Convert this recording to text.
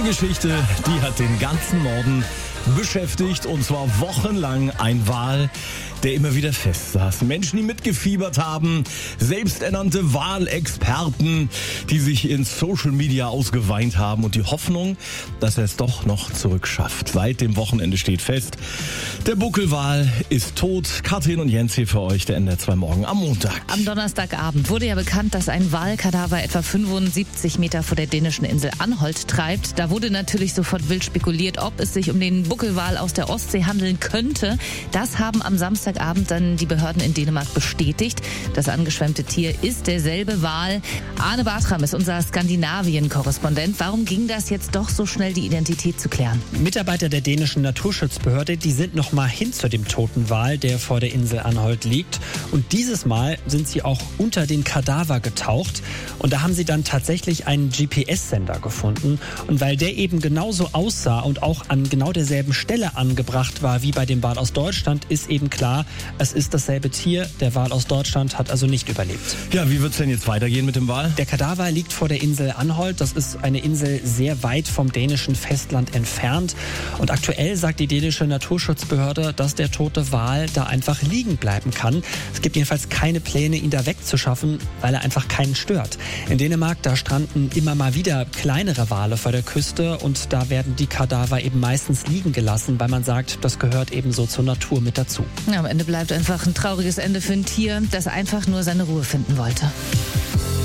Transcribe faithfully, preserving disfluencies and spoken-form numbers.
Geschichte, die hat den ganzen Norden beschäftigt, und zwar wochenlang. Ein Wal, der immer wieder festsaß. Menschen, die mitgefiebert haben, selbsternannte Wahlexperten, die sich in Social Media ausgeweint haben, und die Hoffnung, dass er es doch noch zurückschafft. Seit dem Wochenende steht fest, der Buckelwal ist tot. Katrin und Jens hier für euch, der N D R zwei Morgen am Montag. Am Donnerstagabend wurde ja bekannt, dass ein Walkadaver etwa fünfundsiebzig Meter vor der dänischen Insel Anholt treibt. Da wurde natürlich sofort wild spekuliert, ob es sich um den Buckelwal aus der Ostsee handeln könnte. Das haben am Samstagabend dann die Behörden in Dänemark bestätigt. Das angeschwemmte Tier ist derselbe Wal. Arne Bartram ist unser Skandinavien-Korrespondent. Warum ging das jetzt doch so schnell, die Identität zu klären? Mitarbeiter der dänischen Naturschutzbehörde, die sind noch mal hin zu dem toten Wal, der vor der Insel Anholt liegt. Und dieses Mal sind sie auch unter den Kadaver getaucht. Und da haben sie dann tatsächlich einen G P S-Sender gefunden. Und weil der eben genauso aussah und auch an genau derselben Stelle angebracht war wie bei dem Wal aus Deutschland, ist eben klar, es ist dasselbe Tier. Der Wal aus Deutschland hat also nicht überlebt. Ja, wie wird es denn jetzt weitergehen mit dem Wal? Der Kadaver liegt vor der Insel Anholt. Das ist eine Insel sehr weit vom dänischen Festland entfernt. Und aktuell sagt die dänische Naturschutzbehörde, dass der tote Wal da einfach liegen bleiben kann. Es gibt jedenfalls keine Pläne, ihn da wegzuschaffen, weil er einfach keinen stört. In Dänemark, da stranden immer mal wieder kleinere Wale vor der Küste, und da werden die Kadaver eben meistens liegen gelassen, weil man sagt, das gehört eben so zur Natur mit dazu. Ja, am Ende bleibt einfach ein trauriges Ende für ein Tier, das einfach nur seine Ruhe finden wollte.